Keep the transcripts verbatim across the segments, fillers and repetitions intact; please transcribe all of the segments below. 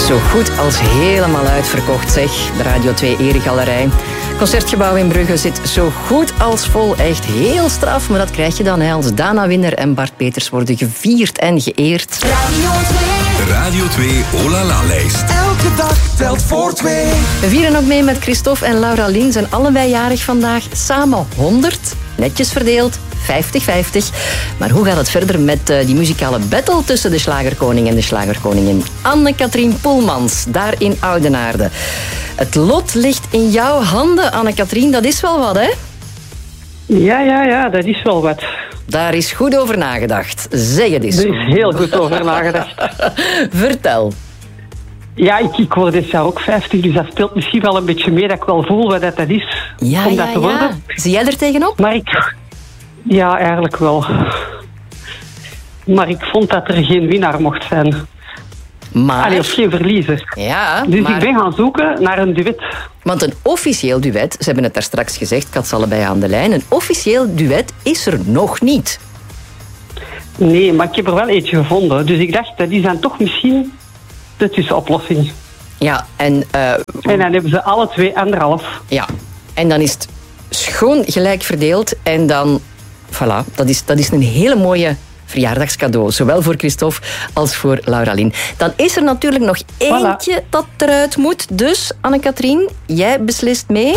Zo goed als helemaal uitverkocht, zeg. De Radio twee Eregalerij. Concertgebouw in Brugge zit zo goed als vol. Echt heel straf, maar dat krijg je dan hè, als Dana Winner en Bart Peters worden gevierd en geëerd. Radio twee. De Radio twee Olala-lijst. Elke dag telt voor twee. We vieren ook mee met Christophe en Laura Lien. Zijn allebei jarig vandaag. Samen honderd. Netjes verdeeld. vijftig vijftig. Maar hoe gaat het verder met uh, die muzikale battle tussen de slagerkoning en de slagerkoningin? Anne-Katrien Poelmans, daar in Oudenaarde. Het lot ligt in jouw handen, Anne-Katrien. Dat is wel wat, hè? Ja, ja, ja, dat is wel wat. Daar is goed over nagedacht. Zeg het eens. Er is heel goed over nagedacht. Vertel. Ja, ik, ik word dit jaar ook vijftig, dus dat speelt misschien wel een beetje mee dat ik wel voel wat dat is Ja, om dat ja, te worden. ja. Zie jij er tegenop? Maar ik... Ja, eigenlijk wel. Maar ik vond dat er geen winnaar mocht zijn. Maar... Allee, of geen verliezer. Ja, Dus maar... ik ben gaan zoeken naar een duet. Want een officieel duet, ze hebben het daar straks gezegd, ik had ze allebei aan de lijn, een officieel duet is er nog niet. Nee, maar ik heb er wel eentje gevonden. Dus ik dacht, dat is dan toch misschien de tussenoplossing. Ja, en... Uh, en dan hebben ze alle twee anderhalf. Ja, en dan is het schoon gelijk verdeeld en dan... Voilà, dat is, dat is een hele mooie verjaardagscadeau. Zowel voor Christophe als voor Laura Lien. Dan is er natuurlijk nog eentje voilà. dat eruit moet. Dus, Anne-Katrien, jij beslist mee.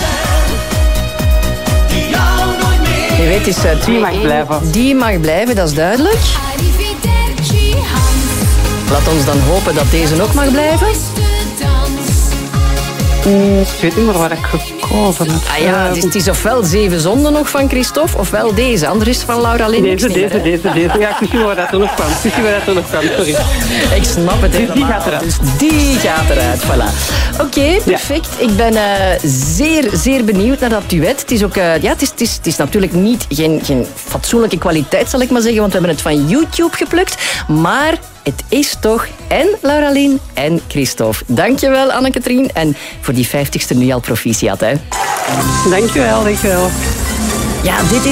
Je weet, is uh, die mag blijven. Die mag blijven, dat is duidelijk. Laat ons dan hopen dat deze ook mag blijven. Mm, ik weet niet meer waar ik gekozen heb. Ah ja, het is, het is ofwel Zeven Zonden nog van Christophe, ofwel deze. Anders is het van Laura Lien. Deze, deze, deze, deze. Ja, ik zie waar dat er nog kwam. Ik zie waar dat er nog kwam, sorry. Ik snap het helemaal. Dus die gaat eruit. Dus die gaat eruit, voilà. Oké, okay, perfect. Ja. Ik ben uh, zeer, zeer benieuwd naar dat duet. Het is ook, uh, ja, het is, het is, het is natuurlijk niet geen, geen fatsoenlijke kwaliteit, zal ik maar zeggen, want we hebben het van YouTube geplukt. Maar het is toch en Laura Lien en Christophe. Dankjewel, Anne-Katrien. En voor die vijftigste nu al proficiat, hè. Dankjewel, dankjewel. Ja, dit is